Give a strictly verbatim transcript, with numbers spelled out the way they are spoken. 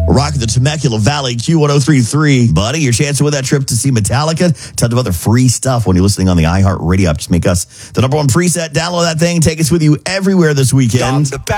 We're rocking the Temecula Valley Q one oh three point three. Buddy, your chance to win that trip to see Metallica. Tons of other free stuff when you're listening on the iHeartRadio app. Just make us the number one preset. Download that thing. Take us with you everywhere this weekend.